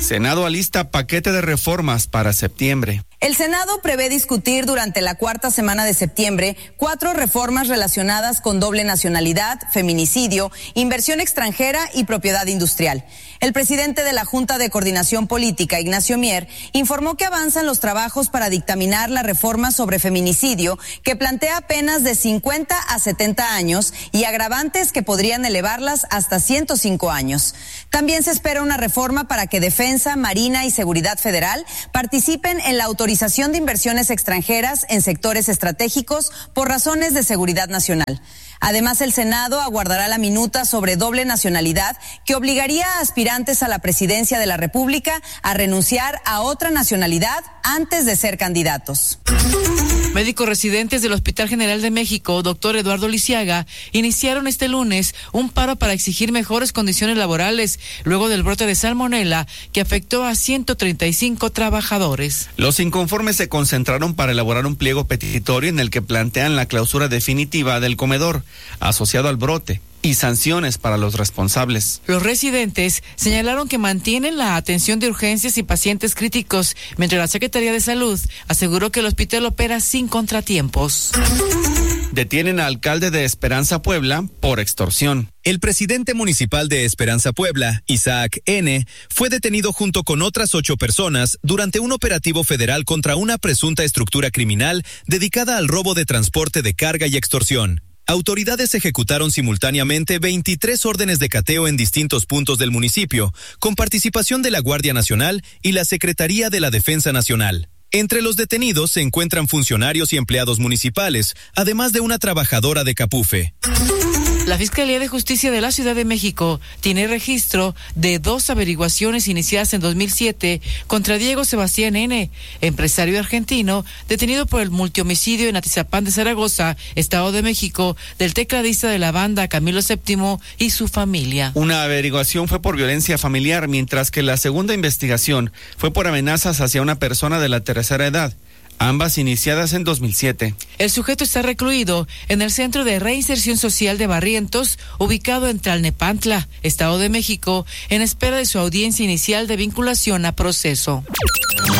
Senado alista paquete de reformas para septiembre. El Senado prevé discutir durante la cuarta semana de septiembre 4 reformas relacionadas con doble nacionalidad, feminicidio, inversión extranjera y propiedad industrial. El presidente de la Junta de Coordinación Política, Ignacio Mier, informó que avanzan los trabajos para dictaminar la reforma sobre feminicidio, que plantea penas de 50 a 70 años y agravantes que podrían elevarlas hasta 105 años. También se espera una reforma para que Defensa, Marina y Seguridad Federal participen en la autorización de inversiones extranjeras en sectores estratégicos por razones de seguridad nacional. Además, el Senado aguardará la minuta sobre doble nacionalidad que obligaría a aspirantes a la presidencia de la República a renunciar a otra nacionalidad antes de ser candidatos. Médicos residentes del Hospital General de México, doctor Eduardo Lisiaga, iniciaron este lunes un paro para exigir mejores condiciones laborales luego del brote de salmonela que afectó a 135 trabajadores. Los inconformes se concentraron para elaborar un pliego petitorio en el que plantean la clausura definitiva del comedor asociado al brote y sanciones para los responsables. Los residentes señalaron que mantienen la atención de urgencias y pacientes críticos, mientras la Secretaría de Salud aseguró que el hospital opera sin contratiempos. Detienen al alcalde de Esperanza Puebla por extorsión. El presidente municipal de Esperanza Puebla, Isaac N., fue detenido junto con otras 8 personas durante un operativo federal contra una presunta estructura criminal dedicada al robo de transporte de carga y extorsión. Autoridades ejecutaron simultáneamente 23 órdenes de cateo en distintos puntos del municipio, con participación de la Guardia Nacional y la Secretaría de la Defensa Nacional. Entre los detenidos se encuentran funcionarios y empleados municipales, además de una trabajadora de Capufe. La Fiscalía de Justicia de la Ciudad de México tiene registro de 2 averiguaciones iniciadas en 2007 contra Diego Sebastián N., empresario argentino detenido por el multihomicidio en Atizapán de Zaragoza, Estado de México, del tecladista de la banda Camilo VII y su familia. Una averiguación fue por violencia familiar, mientras que la segunda investigación fue por amenazas hacia una persona de la tercera edad. Ambas iniciadas en 2007. El sujeto está recluido en el Centro de Reinserción Social de Barrientos, ubicado en Tlalnepantla, Estado de México, en espera de su audiencia inicial de vinculación a proceso.